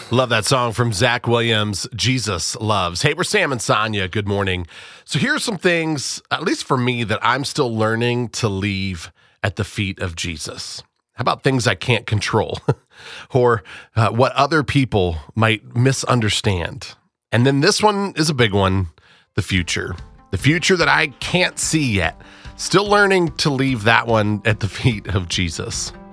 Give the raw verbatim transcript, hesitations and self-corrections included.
Love that song from Zach Williams, Jesus Loves. Hey, we're Sam and Sonia. Good morning. So here's some things, at least for me, that I'm still learning to leave at the feet of Jesus. How about things I can't control or uh, what other people might misunderstand? And then this one is a big one, the future. The future that I can't see yet. Still learning to leave that one at the feet of Jesus.